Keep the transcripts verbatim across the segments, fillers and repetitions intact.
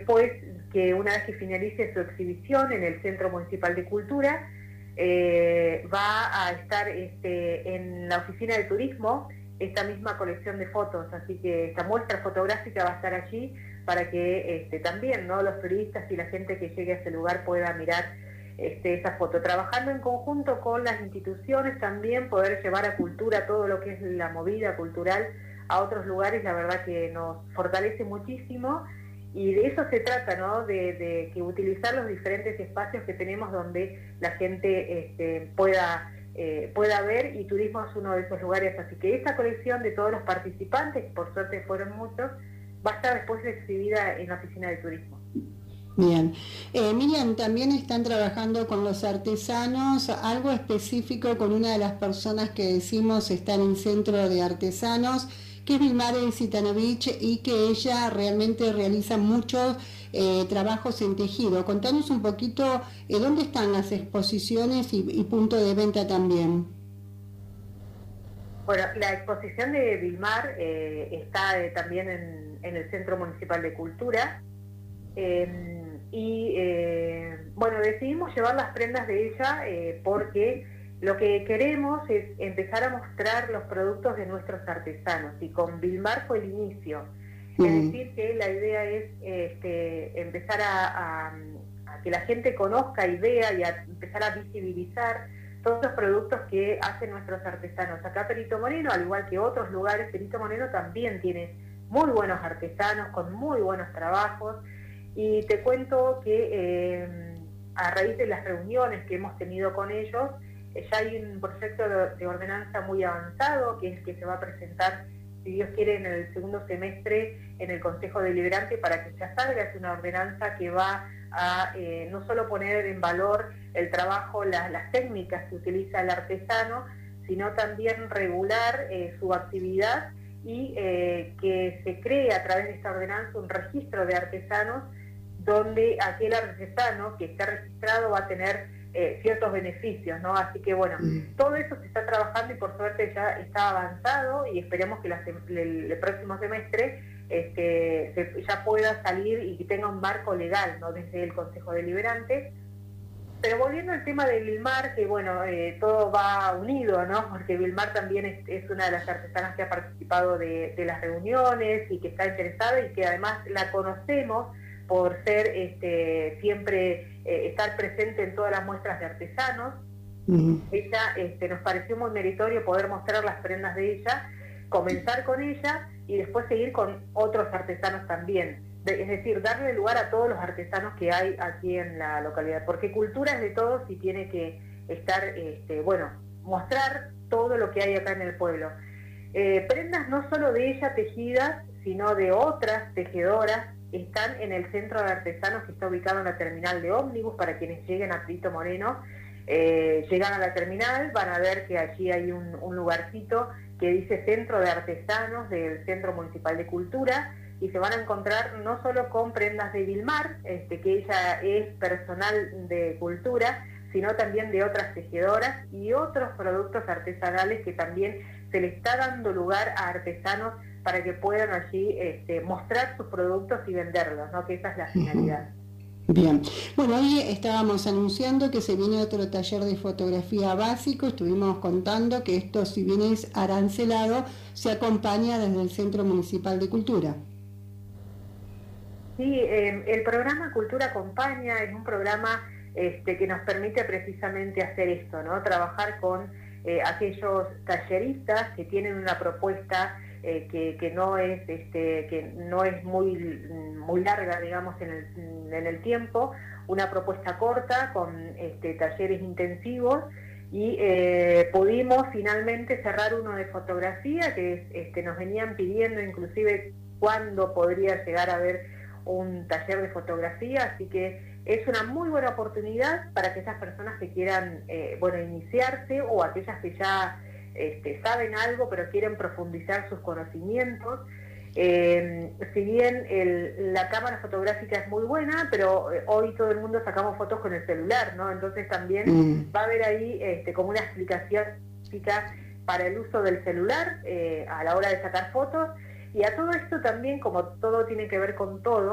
después, que una vez que finalice su exhibición en el Centro Municipal de Cultura, eh, va a estar este, en la oficina de turismo esta misma colección de fotos, así que esta muestra fotográfica va a estar allí para que este, también, ¿no?, los turistas y la gente que llegue a ese lugar pueda mirar este, esa foto. Trabajando en conjunto con las instituciones también, poder llevar a cultura todo lo que es la movida cultural a otros lugares, la verdad que nos fortalece muchísimo, y de eso se trata, ¿no?, de, de que utilizar los diferentes espacios que tenemos donde la gente este, pueda... Eh, pueda ver, y turismo es uno de esos lugares, así que esta colección de todos los participantes, que por suerte fueron muchos, va a estar después exhibida en la oficina de turismo. Bien. Eh, Miriam, también están trabajando con los artesanos, algo específico con una de las personas que decimos está en el Centro de Artesanos, que es Vilmar Zitanovich, y que ella realmente realiza muchos eh, trabajos en tejido. Contanos un poquito eh, dónde están las exposiciones y, y punto de venta también. Bueno, la exposición de Vilmar eh, está eh, también en, en el Centro Municipal de Cultura, eh, y eh, bueno, decidimos llevar las prendas de ella eh, porque lo que queremos es empezar a mostrar los productos de nuestros artesanos, y con Vilmar fue el inicio. Mm. Es decir, que la idea es este, empezar a, a, a que la gente conozca y vea, y a empezar a visibilizar todos los productos que hacen nuestros artesanos. Acá Perito Moreno, al igual que otros lugares, Perito Moreno también tiene muy buenos artesanos con muy buenos trabajos, y te cuento que eh, a raíz de las reuniones que hemos tenido con ellos, ya hay un proyecto de ordenanza muy avanzado, que es que se va a presentar, si Dios quiere, en el segundo semestre en el Consejo Deliberante, para que ya salga. Es una ordenanza que va a eh, no solo poner en valor el trabajo, las, las técnicas que utiliza el artesano, sino también regular eh, su actividad, y eh, que se cree a través de esta ordenanza un registro de artesanos, donde aquel artesano que está registrado va a tener Eh, ciertos beneficios, ¿no? Así que bueno, mm. todo eso se está trabajando, y por suerte ya está avanzado, y esperemos que la, el, el próximo semestre este, se, ya pueda salir y que tenga un marco legal, ¿no?, desde el Consejo Deliberante. Pero volviendo al tema de Vilmar, que bueno, eh, todo va unido, ¿no?, porque Vilmar también es, es una de las artesanas que ha participado de, de las reuniones y que está interesada, y que además la conocemos por ser este, siempre eh, estar presente en todas las muestras de artesanos. Uh-huh. Ella este, nos pareció muy meritorio poder mostrar las prendas de ella, comenzar con ella y después seguir con otros artesanos también. De, es decir, darle lugar a todos los artesanos que hay aquí en la localidad, porque cultura es de todos y tiene que estar, este, bueno, mostrar todo lo que hay acá en el pueblo. Eh, prendas no solo de ella tejidas, sino de otras tejedoras, están en el Centro de Artesanos, que está ubicado en la terminal de ómnibus. Para quienes lleguen a Perito Moreno, eh, llegan a la terminal, van a ver que allí hay un, un lugarcito que dice Centro de Artesanos del Centro Municipal de Cultura, y se van a encontrar no solo con prendas de Vilmar, este, que ella es personal de cultura, sino también de otras tejedoras y otros productos artesanales que también se le está dando lugar a artesanos para que puedan allí este, mostrar sus productos y venderlos, ¿no?, que esa es la finalidad. Bien, bueno, hoy estábamos anunciando que se viene otro taller de fotografía básico. Estuvimos contando que esto, si bien es arancelado, se acompaña desde el Centro Municipal de Cultura. Sí, eh, el programa Cultura Acompaña es un programa este, que nos permite precisamente hacer esto, ¿no?, trabajar con eh, aquellos talleristas que tienen una propuesta Eh, que, que no es este, que no es muy, muy larga, digamos, en el, en el tiempo, una propuesta corta con este, talleres intensivos, y eh, pudimos finalmente cerrar uno de fotografía, que este, nos venían pidiendo inclusive cuándo podría llegar a haber un taller de fotografía, así que es una muy buena oportunidad para aquellas personas que quieran eh, bueno, iniciarse, o aquellas que ya Este, saben algo pero quieren profundizar sus conocimientos. Eh, si bien el, la cámara fotográfica es muy buena, pero eh, hoy todo el mundo sacamos fotos con el celular, ¿no? Entonces también mm. va a haber ahí este, como una explicación para el uso del celular eh, a la hora de sacar fotos. Y a todo esto también, como todo tiene que ver con todo,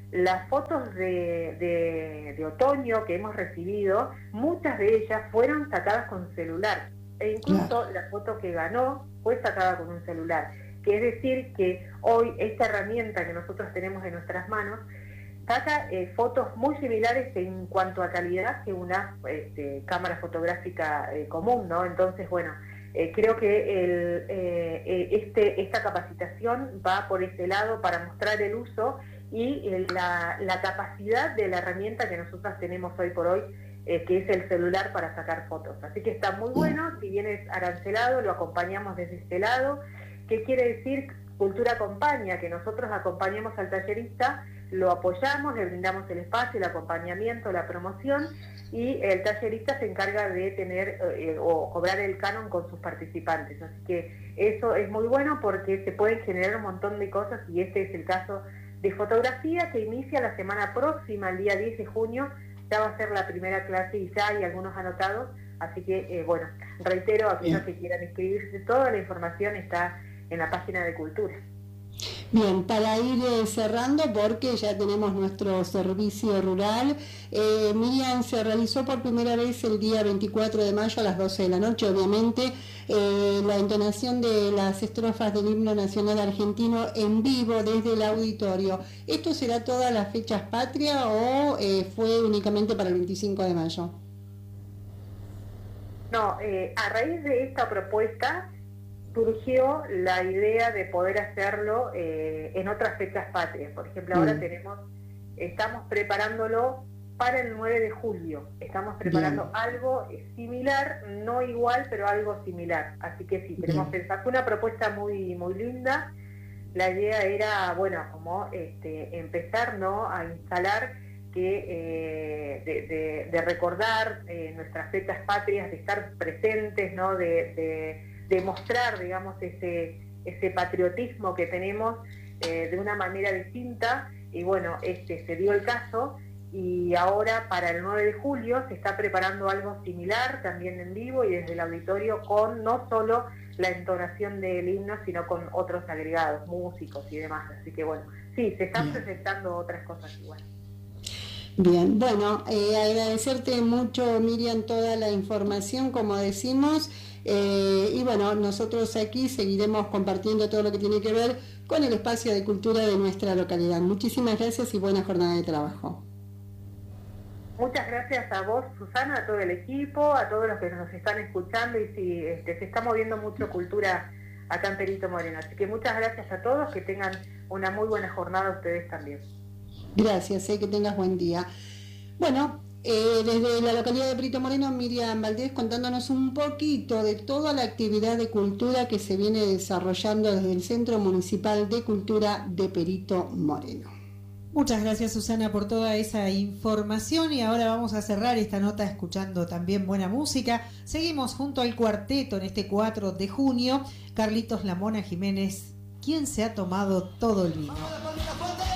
las fotos de, de, de otoño que hemos recibido, muchas de ellas fueron sacadas con celular, e incluso claro. la foto que ganó fue sacada con un celular, que es decir que hoy esta herramienta que nosotros tenemos en nuestras manos saca eh, fotos muy similares en cuanto a calidad que una este, cámara fotográfica eh, común, ¿no? Entonces, bueno, eh, creo que el, eh, este, esta capacitación va por este lado para mostrar el uso y eh, la, la capacidad de la herramienta que nosotros tenemos hoy por hoy, eh, que es el celular para sacar fotos. Así que está muy bueno, si bien es arancelado, lo acompañamos desde este lado. ¿Qué quiere decir? Cultura acompaña, que nosotros acompañemos al tallerista, lo apoyamos, le brindamos el espacio, el acompañamiento, la promoción, y el tallerista se encarga de tener eh, o cobrar el canon con sus participantes. Así que eso es muy bueno porque se pueden generar un montón de cosas, y este es el caso de fotografía, que inicia la semana próxima, el día diez de junio, ya va a ser la primera clase y ya hay algunos anotados. Así que, eh, bueno, reitero a aquellos que quieran inscribirse, toda la información está en la página de Cultura. Bien, para ir eh, cerrando, porque ya tenemos nuestro servicio rural, eh, Miriam, se realizó por primera vez el día veinticuatro de mayo a las doce de la noche, obviamente, eh, la entonación de las estrofas del himno nacional argentino en vivo desde el auditorio. ¿Esto será todas las fechas patria o eh, fue únicamente para el veinticinco de mayo? No, eh, a raíz de esta propuesta surgió la idea de poder hacerlo eh, en otras fechas patrias. Por ejemplo, ahora mm. tenemos, estamos preparándolo para el nueve de julio. Estamos preparando Bien. algo similar, no igual, pero algo similar. Así que sí, tenemos pensado. Fue una propuesta muy, muy linda. La idea era, bueno, como este, empezar, ¿no?, a instalar que eh, de, de, de recordar eh, nuestras fechas patrias, de estar presentes, ¿no?, de, de demostrar, digamos, ese, ese patriotismo que tenemos eh, de una manera distinta. Y bueno, este se dio el caso, y ahora para el nueve de julio se está preparando algo similar, también en vivo y desde el auditorio, con no solo la entonación del himno, sino con otros agregados, músicos y demás. Así que bueno, sí, se están Bien. presentando otras cosas igual. Bien, bueno, eh, agradecerte mucho, Miriam, toda la información, como decimos. Eh, y bueno, nosotros aquí seguiremos compartiendo todo lo que tiene que ver con el espacio de cultura de nuestra localidad. Muchísimas gracias y buena jornada de trabajo. Muchas gracias a vos, Susana, a todo el equipo, a todos los que nos están escuchando, y sí, este, se está moviendo mucho cultura acá en Perito Moreno. Así que muchas gracias a todos, que tengan una muy buena jornada ustedes también. Gracias, eh, que tengas buen día. Bueno, Eh, desde la localidad de Perito Moreno, Miriam Valdés contándonos un poquito de toda la actividad de cultura que se viene desarrollando desde el Centro Municipal de Cultura de Perito Moreno. Muchas gracias, Susana, por toda esa información, y ahora vamos a cerrar esta nota escuchando también buena música. Seguimos junto al cuarteto en este cuatro de junio, Carlitos La Mona Jiménez, quien se ha tomado todo el vino.